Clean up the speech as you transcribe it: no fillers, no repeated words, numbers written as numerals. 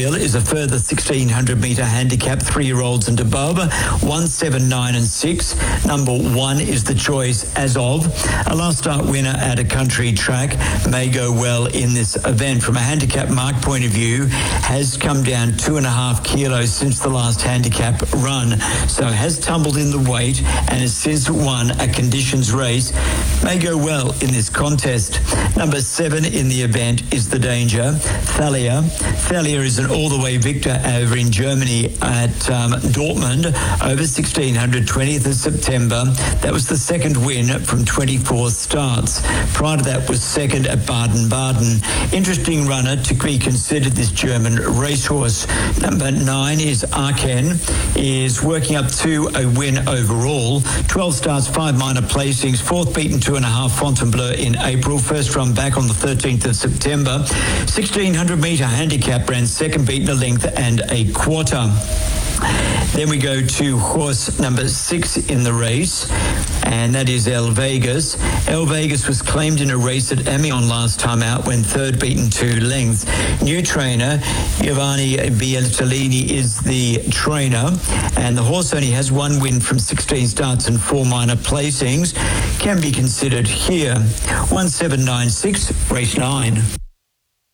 Wheel is a further 1,600 metre handicap, 3-year-olds and above, 1, 7, 9 and 6. Number 1 is the choice As Of. A last start winner at a country track may go well in this event. From a handicap mark point of view, has come down 2.5 kilos since the last handicap run, so has tumbled in the weight and has since won a conditions race. May go well in this contest. Number 7 in the event is the Danger, Thalia. Thalia is an all-the-way victor over in Germany at Dortmund over 1,600, 20th of September. That was the second win from 24 starts. Prior to that was second at Baden-Baden. Interesting runner to be considered, this German racehorse. Number 9 is Aachen, is working up to a win overall. 12 starts, 5 minor placings, 4th beaten 2.5 Fontainebleau in April, first run back on the 13th of September. 1,600 metre handicap, ran second beaten a length and a quarter. Then we go to horse number 6 in the race, and that is El Vegas. El Vegas was claimed in a race at Amiens last time out when third beaten 2 lengths. New trainer, Giovanni Bieltellini is the trainer, and the horse only has 1 win from 16 starts and 4 minor placings. Can be considered here. 1796, race 9.